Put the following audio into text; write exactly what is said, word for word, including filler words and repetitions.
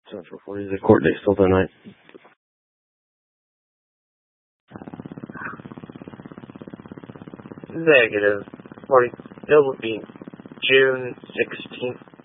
Central forty, is the court date still tonight? Negative. forty, it will be June sixteenth.